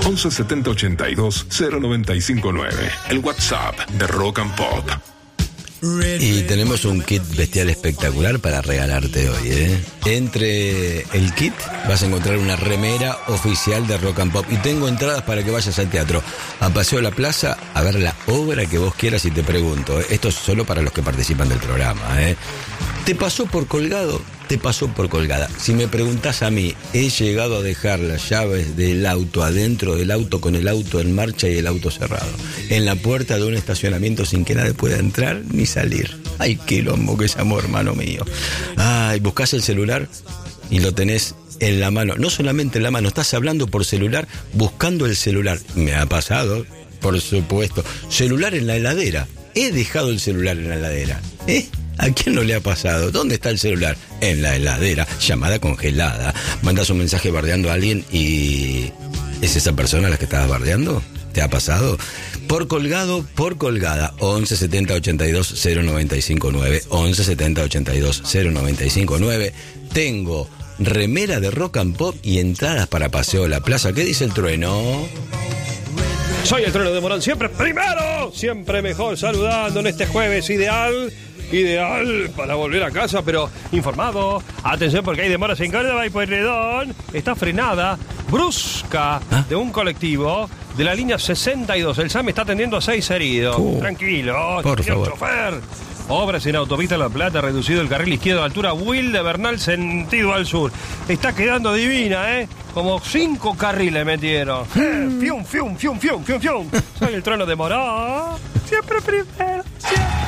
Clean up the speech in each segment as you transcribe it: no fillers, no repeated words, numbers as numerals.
11 70 82 0959. El WhatsApp de Rock and Pop. Y tenemos un kit bestial espectacular para regalarte hoy, ¿eh? Entre el kit vas a encontrar una remera oficial de Rock and Pop. Y tengo entradas para que vayas al teatro, a Paseo de la Plaza, a ver la obra que vos quieras. Y te pregunto, esto es solo para los que participan del programa, ¿eh? ¿Te pasó por colgado? Te pasó por colgada. Si me preguntás a mí, he llegado a dejar las llaves del auto adentro del auto, con el auto en marcha y el auto cerrado, en la puerta de un estacionamiento, sin que nadie pueda entrar ni salir. Ay, quilombo que es amor, hermano mío. Ay, buscás el celular y lo tenés en la mano. No solamente en la mano, estás hablando por celular, buscando el celular. Me ha pasado, por supuesto. Celular en la heladera. He dejado el celular en la heladera. ¿A quién no le ha pasado? ¿Dónde está el celular? En la heladera, llamada congelada. Mandas un mensaje bardeando a alguien y... ¿es esa persona a la que estabas bardeando? ¿Te ha pasado? Por colgado, por colgada. 11 70 82 0959. 11 70 82 0959. Tengo remera de Rock and Pop y entradas para Paseo de la Plaza. ¿Qué dice el trueno? Soy el trueno de Morón, siempre primero, siempre mejor, saludando en este jueves ideal para volver a casa, pero informado. Atención, porque hay demoras en Córdoba y Pueyrredón. Está frenada brusca de un colectivo de la línea 62. El SAM está atendiendo a 6 heridos. Tranquilo, por favor. Chofer. Obras en Autopista La Plata, reducido el carril izquierdo a altura Will de Bernal, sentido al sur. Está quedando divina, ¿eh? Como 5 carriles metieron. Fium, fium, fium, fium, fium, fium. Soy el trono de Morón. Siempre primero, siempre.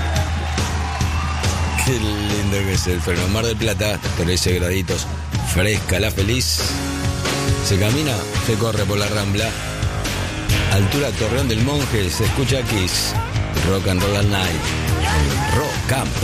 Qué lindo que es el trono. Mar del Plata, 13 graditos. Fresca, la feliz. Se camina, se corre por la Rambla. Altura Torreón del Monje, se escucha Kiss. Rock and Roll all night. Rock and Pop.